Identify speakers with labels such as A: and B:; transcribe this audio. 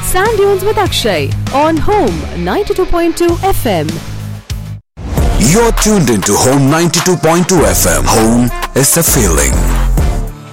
A: Sand Dunes with Akshay on Home 92.2 FM.
B: You're tuned into Home 92.2 FM. Home is a feeling.